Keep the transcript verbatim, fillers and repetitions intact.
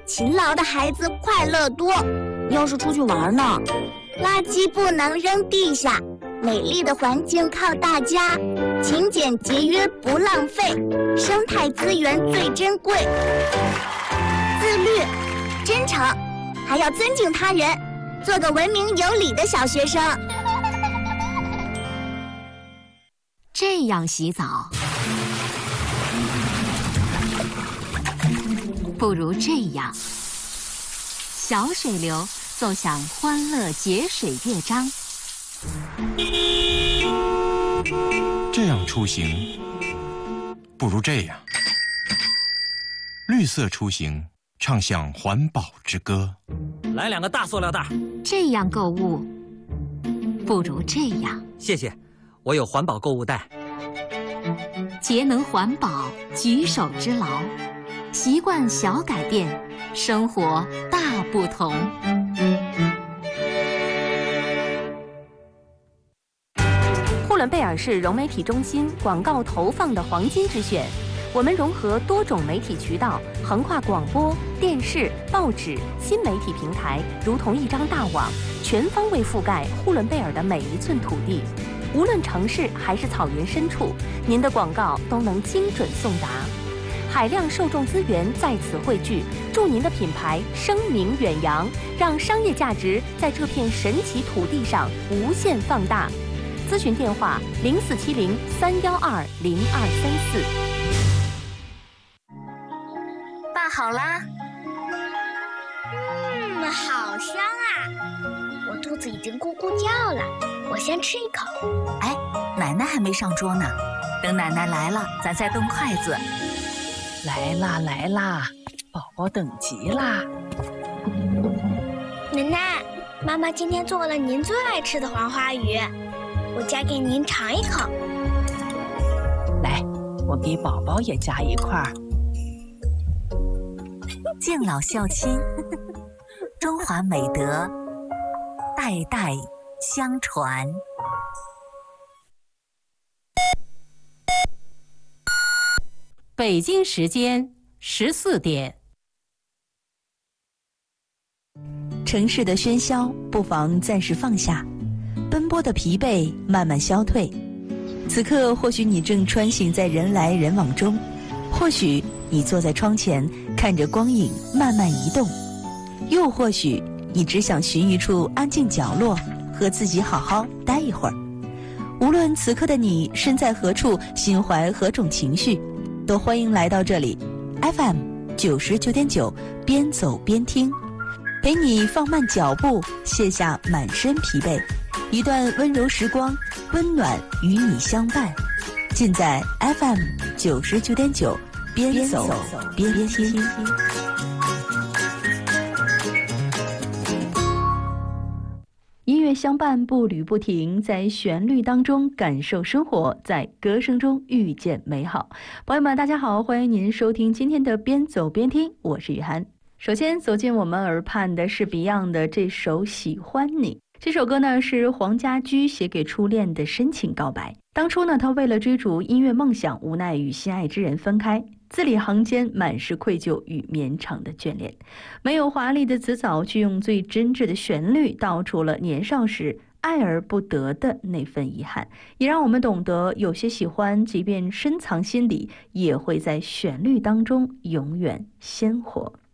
勤劳的孩子快乐多。要是出去玩呢，垃圾不能扔地下，美丽的环境靠大家，勤俭节约不浪费，生态资源最珍贵。自律、真诚，还要尊敬他人，做个文明有礼的小学生。 这样洗澡，不如这样。小水流奏响欢乐节水乐章。 这样出行，不如这样。绿色出行，唱响环保之歌。 来两个大塑料袋。 这样购物，不如这样。 谢谢，我有环保购物袋。 节能环保，举手之劳，习惯小改变，生活大不同。 呼伦贝尔市融媒体中心广告投放的黄金之选。我们融合多种媒体渠道，横跨广播、电视、报纸、新媒体平台，如同一张大网，全方位覆盖呼伦贝尔的每一寸土地。无论城市还是草原深处，您的广告都能精准送达。海量受众资源在此汇聚，助您的品牌声名远扬，让商业价值在这片神奇土地上无限放大。咨询电话：零四七零三幺二零二三四。 爸好啦。嗯，好香啊！我肚子已经咕咕叫了，我先吃一口。 哎，奶奶还没上桌呢，等奶奶来了，咱再动筷子。 来啦来啦，宝宝等急啦！ 奶奶，妈妈今天做了您最爱吃的黄花鱼，我夹给您尝一口。 来，我给宝宝也夹一块儿。 敬老孝亲，中华美德代代相传。 北京时间十四点。 城市的喧嚣不妨暂时放下，奔波的疲惫慢慢消退。此刻或许你正穿行在人来人往中，或许你坐在窗前看着光影慢慢移动，又或许你只想寻一处安静角落，和自己好好待一会儿。无论此刻的你身在何处，心怀何种情绪，都欢迎来到这里 F M 九十九点九，边走边听，陪你放慢脚步，卸下满身疲惫，一段温柔时光，温暖与你相伴。尽在 F M 九十九点九，边走边听。音乐相伴，步履不停，在旋律当中感受生活，在歌声中遇见美好。朋友们大家好，欢迎您收听今天的边走边听，我是雨涵。首先走进我们耳畔的是 Beyond 的这首《喜欢你》。这首歌呢是黄家驹写给初恋的深情告白。当初呢，他为了追逐音乐梦想，无奈与心爱之人分开，字里行间满是愧疚与绵长的眷恋。没有华丽的词藻，却用最真挚的旋律道出了年少时爱而不得的那份遗憾，也让我们懂得有些喜欢即便深藏心底，也会在旋律当中永远鲜活。